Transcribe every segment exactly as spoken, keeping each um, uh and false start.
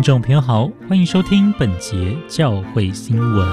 听众朋友好，欢迎收听本节教会新闻。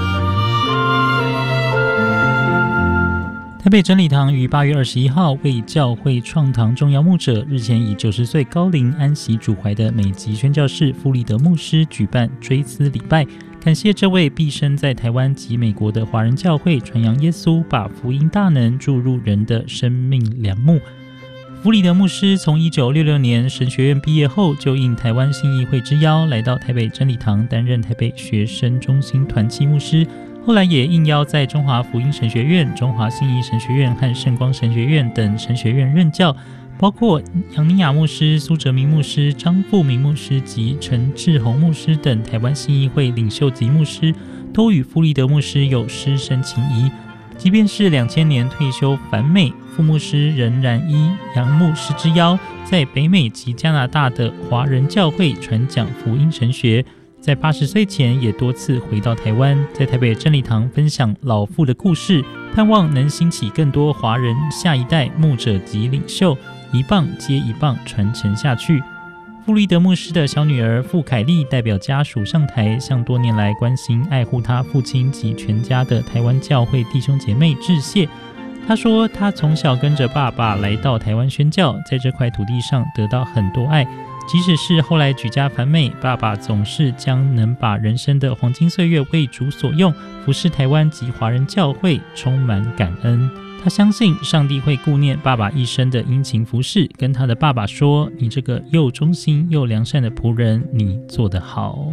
台北真理堂于八月二十一号为教会创堂重要牧者，日前以九十岁高龄安息主怀的美籍宣教士傅立德牧师举办追思礼拜，感谢这位毕生在台湾及美国的华人教会传扬耶稣，把福音大能注入人的生命良牧。傅立德牧师从一九六六年神学院毕业后，就应台湾信义会之邀，来到台北真理堂担任台北学生中心团契牧师，后来也应邀在中华福音神学院、中华信义神学院和圣光神学院等神学院任教，包括杨尼亚牧师、苏哲明牧师、张富明牧师及陈志宏牧师等台湾信义会领袖级牧师，都与傅立德牧师有师生情谊。即便是两千年退休返美，傅牧师仍然依杨牧师之邀，在北美及加拿大的华人教会传讲福音神学。在八十岁前也多次回到台湾，在台北真理堂分享老傅的故事，盼望能兴起更多华人下一代牧者及领袖，一棒接一棒传承下去。傅立德牧师的小女儿傅凯丽代表家属上台，向多年来关心爱护他父亲及全家的台湾教会弟兄姐妹致谢。他说，他从小跟着爸爸来到台湾宣教，在这块土地上得到很多爱，即使是后来举家返美，爸爸总是将能把人生的黄金岁月为主所用，服侍台湾及华人教会，充满感恩。他相信上帝会顾念爸爸一生的殷勤服侍，跟他的爸爸说，你这个又忠心又良善的仆人，你做得好。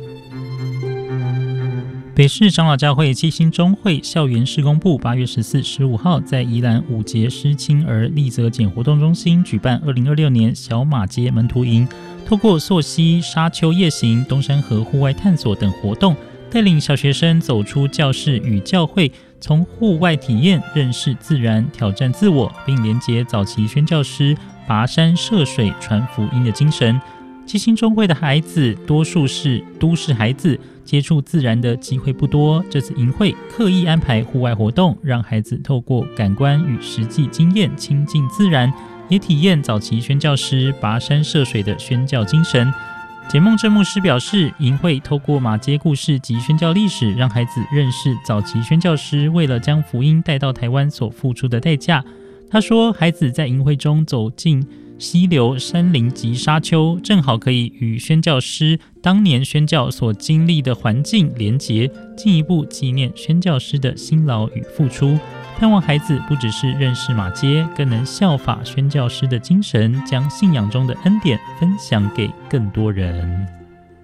北市长老教会七星中会校园事工部八月十四、十五号在宜兰五节失亲儿立泽简活动中心举办二零二六年小马街门徒营，透过溯溪、沙丘夜行、东山河户外探索等活动，带领小学生走出教室与教会，从户外体验认识自然、挑战自我，并连结早期宣教师跋山涉水传福音的精神。七星中会的孩子多数是都市孩子，接触自然的机会不多。这次营会刻意安排户外活动，让孩子透过感官与实际经验亲近自然，也体验早期宣教师跋山涉水的宣教精神。简梦正牧师表示，营会透过马街故事及宣教历史，让孩子认识早期宣教师为了将福音带到台湾所付出的代价。他说，孩子在营会中走进溪流、山林及沙丘，正好可以与宣教师当年宣教所经历的环境连结，进一步纪念宣教师的辛劳与付出。盼望孩子不只是认识马街，更能效法宣教师的精神，将信仰中的恩典分享给更多人。